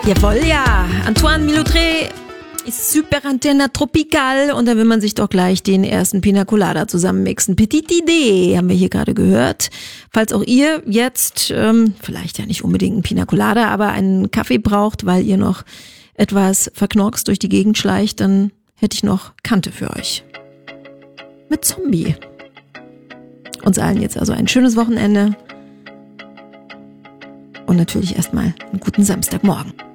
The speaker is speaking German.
Jawohl, ja. Antoine Milotré ist super Antenne tropical und da will man sich doch gleich den ersten Pina Colada zusammenmixen. Petite Idee haben wir hier gerade gehört. Falls auch ihr jetzt, vielleicht ja nicht unbedingt einen Pina Colada, aber einen Kaffee braucht, weil ihr noch etwas verknorkst durch die Gegend schleicht, dann hätte ich noch Kante für euch. Mit Zombie. Uns allen jetzt also ein schönes Wochenende und natürlich erstmal einen guten Samstagmorgen.